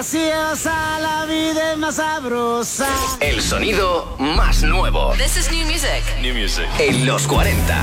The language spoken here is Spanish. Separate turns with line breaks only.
graciosa, la vida es más sabrosa.
El sonido más nuevo.
This is new music.
En los 40.